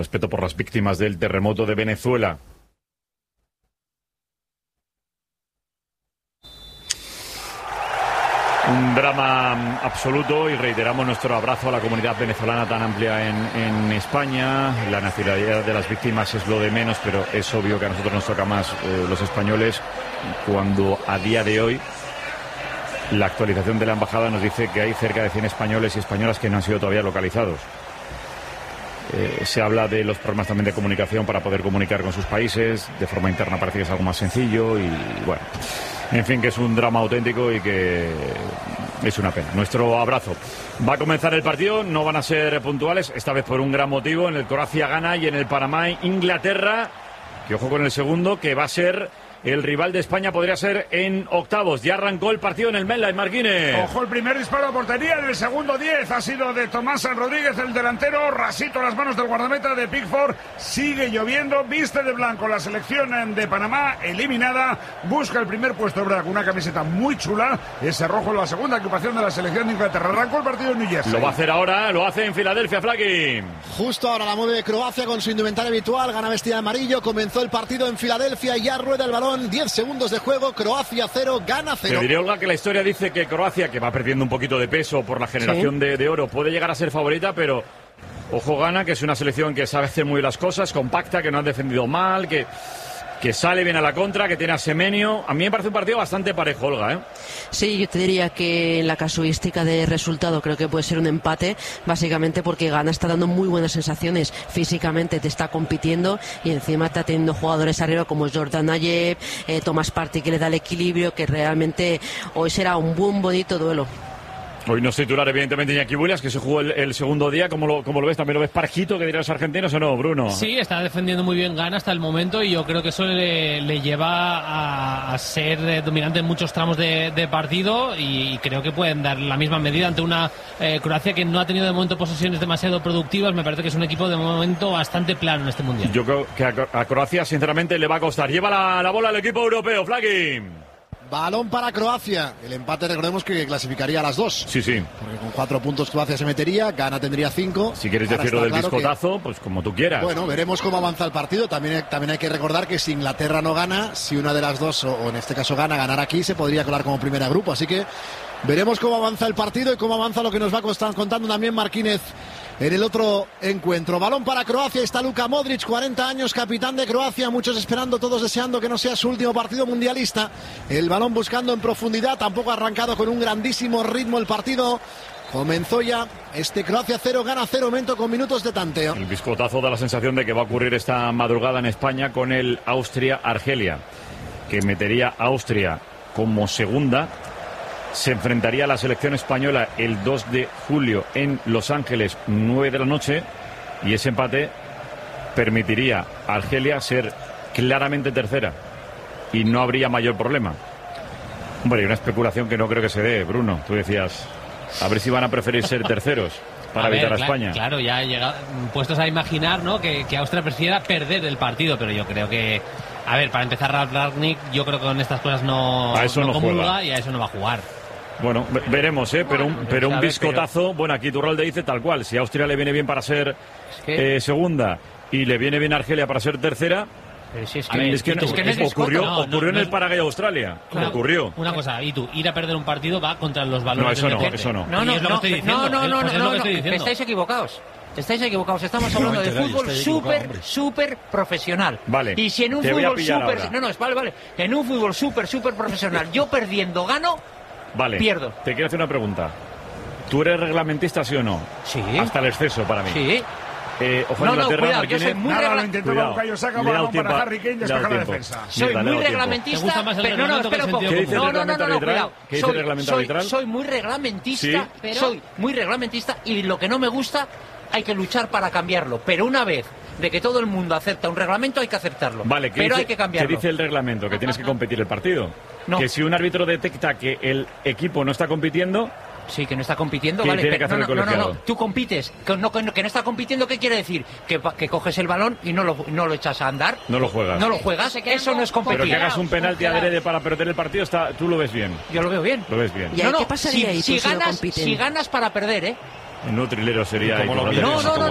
respeto por las víctimas del terremoto de Venezuela. Un drama absoluto, y reiteramos nuestro abrazo a la comunidad venezolana tan amplia en España. La nacionalidad de las víctimas es lo de menos, pero es obvio que a nosotros nos toca más los españoles, cuando a día de hoy la actualización de la embajada nos dice que hay cerca de 100 españoles y españolas que no han sido todavía localizados. Se habla de los problemas también de comunicación para poder comunicar con sus países. De forma interna parece que es algo más sencillo y bueno, en fin, que es un drama auténtico y que es una pena. Nuestro abrazo. Va a comenzar el partido, no van a ser puntuales, esta vez por un gran motivo. En el Croacia gana y en el Panamá Inglaterra, que ojo con el segundo, que va a ser el rival de España, podría ser en octavos. Ya arrancó el partido en el MetLife, Marquines. Ojo, el primer disparo a portería en el segundo 10 ha sido de Tomás San Rodríguez, el delantero, rasito las manos del guardameta de Pickford. Sigue lloviendo, viste de blanco la selección de Panamá, eliminada, busca el primer puesto, ¿verdad? Con una camiseta muy chula, ese rojo en la segunda ocupación de la selección de Inglaterra. Arrancó el partido en New Jersey. Lo va a hacer ahora, lo hace en Filadelfia, Flaky. Justo ahora la mueve Croacia con su indumentaria habitual, gana vestida de amarillo, comenzó el partido en Filadelfia y ya rueda el balón. 10 segundos de juego, Croacia 0, gana 0. Te diré, Olga, que la historia dice que Croacia, que va perdiendo un poquito de peso por la generación de oro, puede llegar a ser favorita, pero ojo, gana, que es una selección que sabe hacer muy bien las cosas, compacta, que no ha defendido mal, que sale bien a la contra, que tiene a Semenyo. A mí me parece un partido bastante parejo, Olga, ¿eh? Sí, yo te diría que en la casuística de resultado creo que puede ser un empate, básicamente porque Ghana está dando muy buenas sensaciones físicamente, te está compitiendo y encima está teniendo jugadores arriba como Jordan Ayew, Thomas Partey, que le da el equilibrio, que realmente hoy será un buen bonito duelo. Hoy no es titular, evidentemente, Iñaki Williams, que se jugó el segundo día. ¿Cómo lo ves? ¿También lo ves parejito, que dirán los argentinos, o no, Bruno? Sí, está defendiendo muy bien Ghana hasta el momento y yo creo que eso le lleva a ser dominante en muchos tramos de partido y creo que pueden dar la misma medida ante una Croacia que no ha tenido de momento posesiones demasiado productivas. Me parece que es un equipo de momento bastante plano en este Mundial. Yo creo que a Croacia, sinceramente, le va a costar. Lleva la bola al equipo europeo, Flaky. Balón para Croacia. El empate, recordemos que clasificaría a las dos. Sí, sí. Porque con 4 puntos Croacia se metería, Ghana tendría 5. Si quieres decirlo del discotazo, pues como tú quieras. Bueno, veremos cómo avanza el partido. También hay que recordar que si Inglaterra no gana, si una de las dos, o en este caso Ghana, ganar aquí, se podría colar como primera grupo. Así que veremos cómo avanza el partido y cómo avanza lo que nos va contando también Marquínez en el otro encuentro. Balón para Croacia, está Luka Modric, 40 años, capitán de Croacia, muchos esperando, todos deseando que no sea su último partido mundialista. El balón buscando en profundidad, tampoco ha arrancado con un grandísimo ritmo el partido. Comenzó ya Croacia 0, Ghana 0, momento con minutos de tanteo. El biscotazo da la sensación de que va a ocurrir esta madrugada en España con el Austria-Argelia, que metería a Austria como segunda. Se enfrentaría a la selección española el 2 de julio en Los Ángeles, 9 de la noche, y ese empate permitiría a Argelia ser claramente tercera y no habría mayor problema. Hombre, hay una especulación que no creo que se dé, Bruno. Tú decías, a ver si van a preferir ser terceros para evitar a España. Claro, ya llega, puestos a imaginar, ¿no?, que Austria prefiera perder el partido, pero yo creo que, a ver, para empezar, Ralf Rangnick, yo creo que con estas cosas no comulga y a eso no va a jugar. Bueno, veremos, pero un biscotazo. Bueno, aquí Turralde dice tal cual. Si a Austria le viene bien para ser segunda y le viene bien a Argelia para ser tercera. Ocurrió en el Paraguay-Australia. Claro, ocurrió. Una cosa, y tú, ir a perder un partido va contra los valores del deporte. Eso no. No, estáis equivocados. Estamos hablando de fútbol súper profesional. Vale. Y si en un fútbol en un fútbol súper profesional, yo perdiendo gano, pierdo. Te quiero hacer una pregunta. ¿Tú eres reglamentista, sí o no? Sí. Hasta el exceso, para mí. Sí. Ojo, Inglaterra, cuidado, yo soy muy reglamentista, pero no, espera un poco. ¿Qué dice el reglamento arbitral? ¿Qué dice el reglamento arbitral? Soy muy reglamentista y lo que no me gusta hay que luchar para cambiarlo, pero una vez de que todo el mundo acepta un reglamento hay que aceptarlo. Vale, pero hay que cambiarlo. ¿Qué dice el reglamento? Que tienes que competir el partido. No. Que si un árbitro detecta que el equipo no está compitiendo... Sí, que no está compitiendo, ¿Qué vale, tiene que hacer el colegiado? No, tú compites, que no está compitiendo, ¿qué quiere decir? Que coges el balón y no lo echas a andar. No lo juegas. No lo juegas, eso no es competir. Pero que hagas un penalti adrede para perder el partido, tú lo ves bien. Yo lo veo bien. Lo ves bien. ¿Qué pasaría ahí si ganas para perder, En un trilero sería... No,